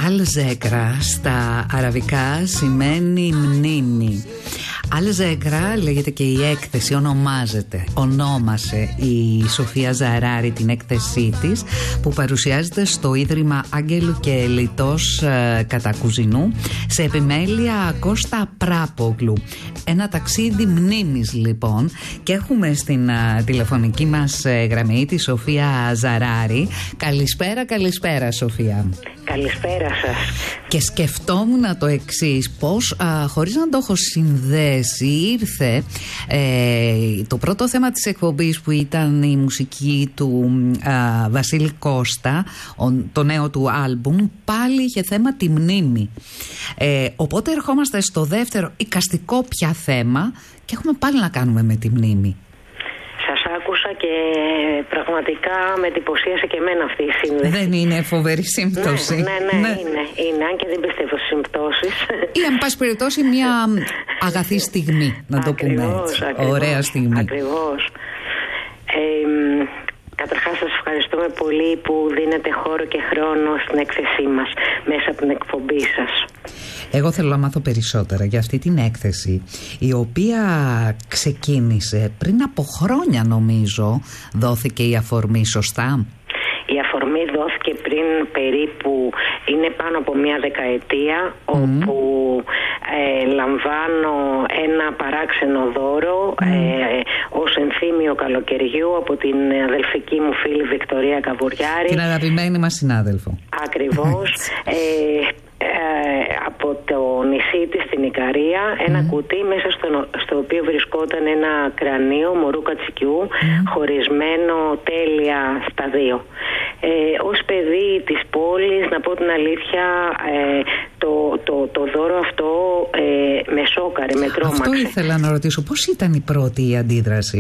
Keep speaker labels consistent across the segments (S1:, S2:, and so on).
S1: Al-Zekra στα αραβικά σημαίνει μνήμη. Al-Zekra λέγεται και η έκθεση, ονόμασε η Σοφία Ζαράρη την έκθεσή της, που παρουσιάζεται στο Ίδρυμα Άγγελου και Λιτός Κατακουζινού σε επιμέλεια Κώστα Πράπογλου. Ένα ταξίδι μνήμης λοιπόν, και έχουμε στην τηλεφωνική μας γραμμή τη Σοφία Ζαράρη. Καλησπέρα Σοφία.
S2: Καλησπέρα σας.
S1: Και σκεφτόμουν το εξής, πως χωρίς να το έχω συνδέσει ήρθε το πρώτο θέμα της εκπομπής, που ήταν η μουσική του Βασίλη Κώστα, το νέο του άλμπουμ, πάλι είχε θέμα τη μνήμη. Οπότε ερχόμαστε στο δεύτερο εικαστικό πια θέμα και έχουμε πάλι να κάνουμε με τη μνήμη.
S2: Σας άκουσα και πραγματικά με εντυπωσίασε και εμένα αυτή η σύνδεση.
S1: Δεν είναι φοβερή σύμπτωση?
S2: Ναι, είναι, αν και δεν πιστεύω στις συμπτώσεις.
S1: Ή αν πάση περιπτώσει μια αγαθή στιγμή, να το πούμε έτσι. Ωραία στιγμή.
S2: Ακριβώς. Καταρχάς σας ευχαριστούμε πολύ που δίνετε χώρο και χρόνο στην έκθεσή μας μέσα από την εκπομπή σας.
S1: Εγώ θέλω να μάθω περισσότερα για αυτή την έκθεση, η οποία ξεκίνησε πριν από χρόνια, νομίζω δόθηκε η αφορμή, σωστά?
S2: Η αφορμή δόθηκε πριν περίπου, είναι πάνω από μια δεκαετία, όπου λαμβάνω ένα παράξενο δώρο ως ενθύμιο καλοκαιριού από την αδελφική μου φίλη Βικτωρία Καβουριάρη.
S1: Την αγαπημένη μας συνάδελφο.
S2: Ακριβώς. Από το νησί της στην Ικαρία, ένα κουτί μέσα στο οποίο βρισκόταν ένα κρανίο μωρού κατσικιού, χωρισμένο τέλεια στα δύο. Ως παιδί της πόλης, να πω την αλήθεια, το δώρο αυτό με σόκαρε, με τρόμαξε.
S1: Αυτό ήθελα να ρωτήσω, πώς ήταν η πρώτη η αντίδραση?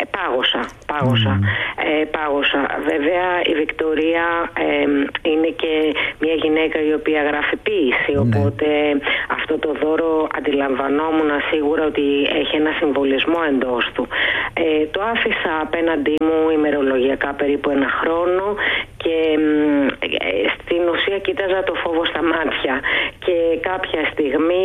S2: Πάγωσα. Βέβαια η Βικτωρία είναι και μια γυναίκα η οποία γράφει ποίηση, οπότε αυτό το δώρο αντιλαμβανόμουν σίγουρα ότι έχει ένα συμβολισμό εντός του. Το άφησα απέναντί μου ημερολογιακά περίπου ένα χρόνο και στην ουσία κοίταζα το φόβο στα μάτια, και κάποια στιγμή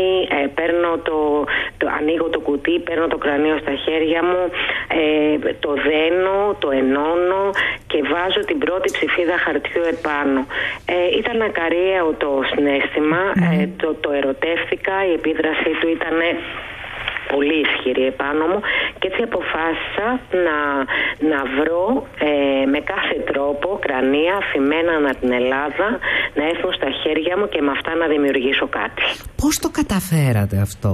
S2: ανοίγω το κουτί, παίρνω το κρανίο στα χέρια μου, το δένω, το ενώνω και βάζω την πρώτη ψηφίδα χαρτιού επάνω. Ήταν ακαριαίο το συναίσθημα, το ερωτεύτηκα, η επίδρασή του ήταν πολύ ισχυρή επάνω μου, και έτσι αποφάσισα να βρω με κάθε τρόπο κρανία αφημένα ανά την Ελλάδα, να έρθουν στα χέρια μου και με αυτά να δημιουργήσω κάτι.
S1: Πώς το καταφέρατε αυτό?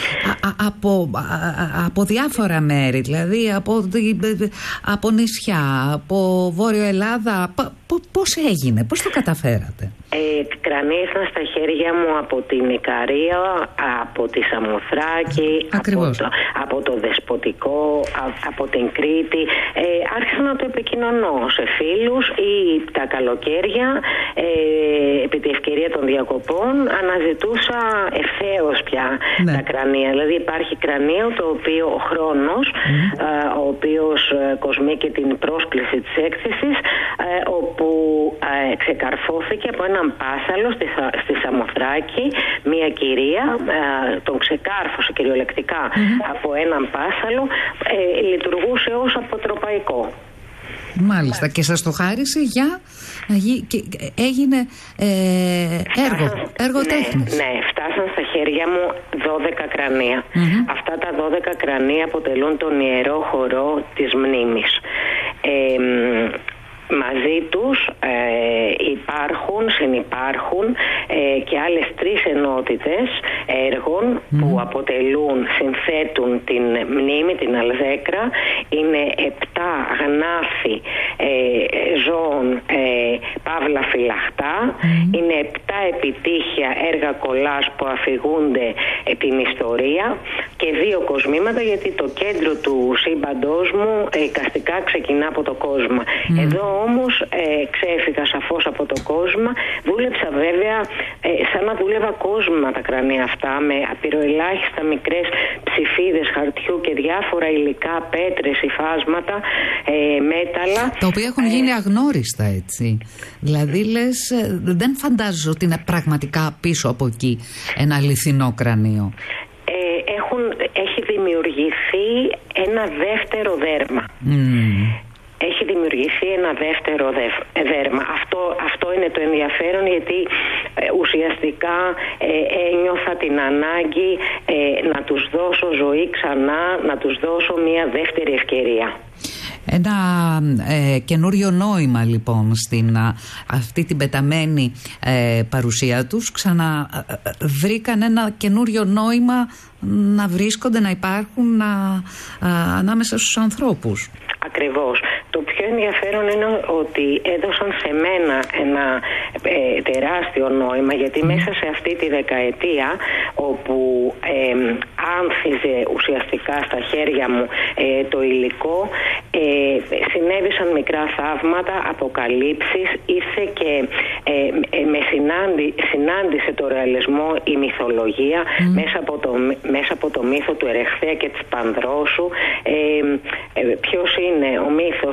S1: Από διάφορα μέρη, δηλαδή από νησιά, από Βόρειο Ελλάδα, πώς έγινε, πώς το καταφέρατε?
S2: Κρανία ήρθαν στα χέρια μου από την Ικαρία, από τη Σαμοθράκη, από το Δεσποτικό, από την Κρήτη. Άρχισα να το επικοινωνώ σε φίλους, ή τα καλοκαίρια, επί τη ευκαιρία των διακοπών, αναζητούσα ευθέως πια τα κρανία. Δηλαδή υπάρχει κρανίο το οποίο ο χρόνος, ο οποίος κοσμεί και την πρόσκληση της έκθεσης, όπου ξεκαρφώθηκε από έναν πάσαλο στη Σαμοθράκη, μια κυρία, τον ξεκάρφωσε κυριολεκτικά από έναν πάσαλο, λειτουργούσε ως αποτροπαϊκό.
S1: Μάλιστα, και σας το χάρισε έγινε έργο τέχνης.
S2: Ναι, φτάσαν στα χέρια μου 12 κρανία. Αυτά τα 12 κρανία αποτελούν τον ιερό χορό της μνήμης. Μαζί τους συνυπάρχουν και άλλες 3 ενότητες έργων που συνθέτουν την μνήμη, την Αλζέκρα. Είναι 7 γνάθη ζώων, παύλα φυλαχτά. Είναι 7 επιτύχια έργα κολάζ που αφηγούνται την ιστορία, και 2 κοσμήματα, γιατί το κέντρο του σύμπαντός μου εικαστικά ξεκινά από το κόσμο. Εδώ όμως ξέφυγα σαφώς από το κόσμο κόσμο. Δούλεψα βέβαια σαν να δούλευα κόσμημα τα κρανία αυτά, με απειροελάχιστα μικρές ψηφίδες χαρτιού και διάφορα υλικά, πέτρες, υφάσματα, μέταλλα.
S1: Τα οποία έχουν γίνει αγνώριστα, έτσι. Δηλαδή λες, δεν φαντάζομαι ότι είναι πραγματικά πίσω από εκεί ένα αληθινό κρανίο.
S2: Έχει δημιουργηθεί ένα δεύτερο δέρμα. Έχει δημιουργηθεί ένα δεύτερο δέρμα. Αυτό είναι το ενδιαφέρον, γιατί ουσιαστικά ένιωθα την ανάγκη να τους δώσω ζωή ξανά, να τους δώσω μια δεύτερη ευκαιρία.
S1: Ένα καινούριο νόημα λοιπόν στην αυτή την πεταμένη παρουσία τους. Ξαναβρήκαν ένα καινούριο νόημα να βρίσκονται, να υπάρχουν ανάμεσα στους ανθρώπους.
S2: Ακριβώς. Το πιο ενδιαφέρον είναι ότι έδωσαν σε μένα ένα τεράστιο νόημα, γιατί μέσα σε αυτή τη δεκαετία όπου άνθιζε ουσιαστικά στα χέρια μου το υλικό, συνέβησαν μικρά θαύματα, αποκαλύψεις, ήρθε και με συνάντησε το ρεαλισμό η μυθολογία μέσα από το μύθο του Ερεχθέα και της Πανδρόσου. Ποιος είναι ο μύθος?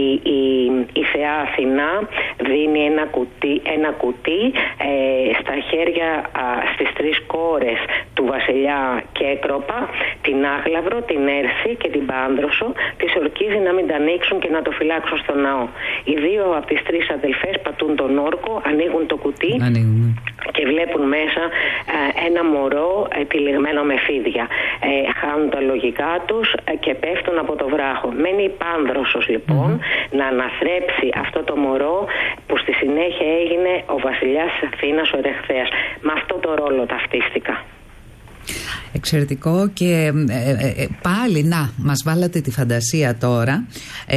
S2: Η θεά Αθηνά δίνει ένα κουτί στα χέρια στις τρεις κόρες του βασιλιά Κέκροπα, την Άγλαυρο, την Έρση και την Πάνδρωσο, τις ορκίζει να μην τα ανοίξουν και να το φυλάξουν στο ναό. Οι δύο από τις τρεις αδελφές πατούν τον όρκο, ανοίγουν το κουτί και βλέπουν μέσα ένα μωρό τυλιγμένο με φίδια. Χάνουν τα λογικά τους και πέφτουν από το βράχο. Μένει η Πάνδρωσος λοιπόν να αναθρέψει αυτό το μωρό, που στη συνέχεια έγινε ο βασιλιάς της Αθήνας, ο Ερεχθέας. Με αυτό το ρόλο ταυτίστηκα.
S1: Εξαιρετικό. Και πάλι μας βάλατε τη φαντασία τώρα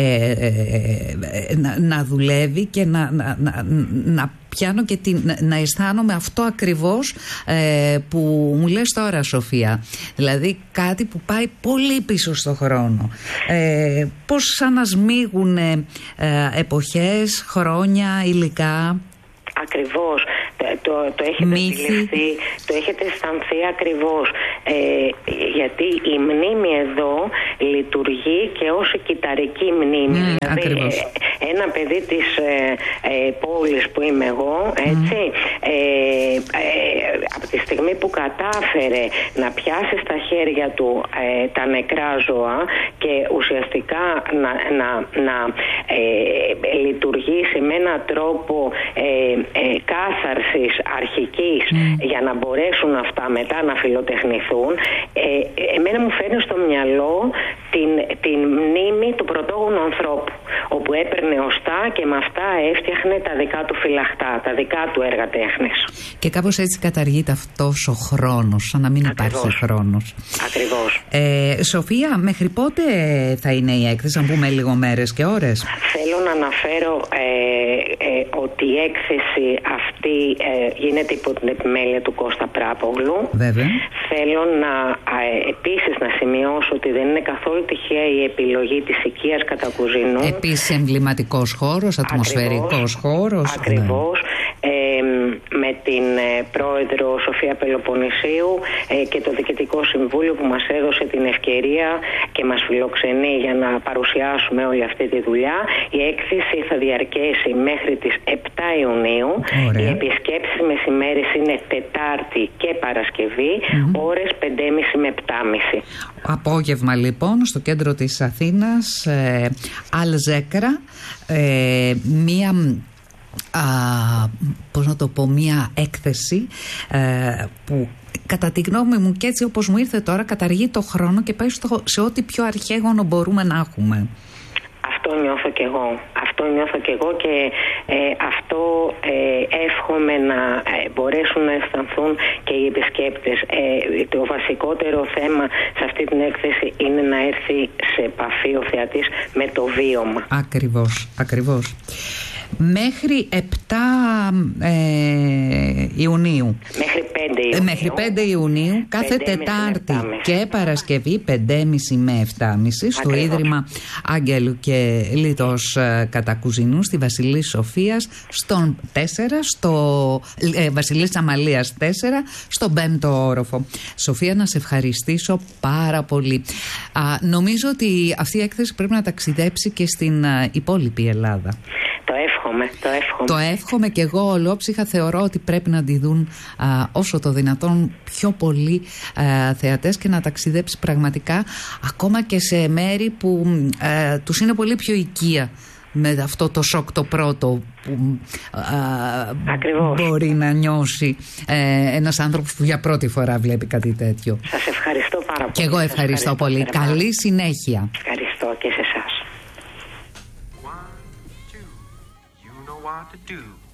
S1: να δουλεύει και να πιάνω και να αισθάνομαι αυτό ακριβώς που μου λες τώρα, Σοφία. Δηλαδή κάτι που πάει πολύ πίσω στο χρόνο. Πώς σαν να σμίγουν εποχές, χρόνια, υλικά.
S2: Ακριβώς. Το έχετε αντιληφθεί, το έχετε αισθανθεί ακριβώς. Γιατί η μνήμη εδώ λειτουργεί και ως κυταρική μνήμη. Δηλαδή, ένα παιδί της πόλης που είμαι εγώ, έτσι, από τη στιγμή που κατάφερε να πιάσει στα χέρια του τα νεκρά ζώα και ουσιαστικά να λειτουργήσει με έναν τρόπο κάθαρσης αρχικής για να μπορέσουν αυτά μετά να φιλοτεχνηθούν, εμένα μου φέρνει στο μυαλό την μνήμη του πρωτόγονου ανθρώπου, όπου έπαιρνε οστά και με αυτά έφτιαχνε τα δικά του φυλαχτά, τα δικά του έργα τέχνης. Και
S1: κάπως έτσι καταργείται αυτός ο χρόνος, σαν να μην υπάρχει χρόνος.
S2: Ακριβώς.
S1: Σοφία, μέχρι πότε θα είναι η έκθεση, αν πούμε λίγο μέρες και ώρες?
S2: Θέλω να αναφέρω ότι η έκθεση αυτή γίνεται υπό την επιμέλεια του Κώστα Πράπογλου.
S1: Βέβαια.
S2: Θέλω επίσης να σημειώσω ότι δεν είναι καθόλου τυχαία η επιλογή της οικίας Κατακουζινού.
S1: Επίσης εμβληματικός χώρος, ατμοσφαιρικός χώρος.
S2: Ακριβώς. Με την πρόεδρο Σοφία Πελοποννησίου και το Διοικητικό Συμβούλιο που μας έδωσε την ευκαιρία και μας φιλοξενεί για να παρουσιάσουμε όλη αυτή τη δουλειά. Η έκθεση θα διαρκέσει μέχρι τις 7 Ιουνίου. Οι επισκέψεις μεσημέρις είναι Τετάρτη και Παρασκευή, ώρες 5.30 με 7.30.
S1: Απόγευμα λοιπόν στο κέντρο της Αθήνας, Αλζέκρα, μία πώς να το πω, μία έκθεση που κατά τη γνώμη μου και έτσι όπως μου ήρθε τώρα καταργεί το χρόνο και πάει σε ό,τι πιο αρχαίγωνο μπορούμε να έχουμε.
S2: Αυτό νιώθω κι εγώ και αυτό εύχομαι να μπορέσουν να αισθανθούν και οι επισκέπτες. Το βασικότερο θέμα σε αυτή την έκθεση είναι να έρθει σε επαφή ο θεατής με το βίωμα.
S1: Ακριβώς. Μέχρι 7 Ιουνίου.
S2: Μέχρι Ιουνίου.
S1: Μέχρι 5 Ιουνίου, κάθε Τετάρτη και Παρασκευή 5.30 με 7.30 στο Ίδρυμα Άγγελου και Λίτος Κατακουζινού στη Βασιλής Σοφίας στον 4, στο Βασιλής Αμαλίας 4, στον 5ο όροφο. Σοφία, να σε ευχαριστήσω πάρα πολύ. Νομίζω ότι αυτή η έκθεση πρέπει να ταξιδέψει και στην υπόλοιπη Ελλάδα. Το εύχομαι και εγώ ολόψυχα. Θεωρώ ότι πρέπει να τη δουν όσο το δυνατόν πιο πολλοί θεατές και να ταξιδέψει πραγματικά ακόμα και σε μέρη που τους είναι πολύ πιο οικία με αυτό το σοκ το πρώτο που μπορεί να νιώσει ένας άνθρωπος που για πρώτη φορά βλέπει κάτι τέτοιο.
S2: Σας ευχαριστώ πάρα πολύ.
S1: Και εγώ ευχαριστώ πολύ. Καλή συνέχεια.
S2: Ευχαριστώ και σε εσάς.
S3: What to do.